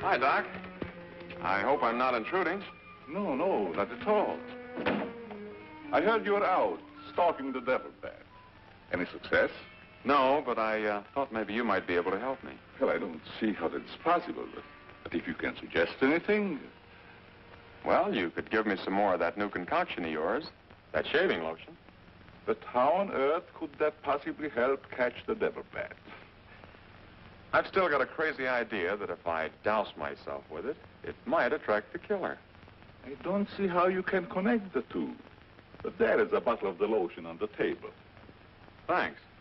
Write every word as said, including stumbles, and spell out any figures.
Hi, Doc. I hope I'm not intruding. No, no, not at all. I heard you were out, stalking the devil bat. Any success? No, but I uh, thought maybe you might be able to help me. Well, I don't see how that's possible, but, but if you can suggest anything... Well, you could give me some more of that new concoction of yours, that shaving lotion. But how on earth could that possibly help catch the devil bat? I've still got a crazy idea that if I douse myself with it, it might attract the killer. I don't see how you can connect the two. But there is a bottle of the lotion on the table. Thanks.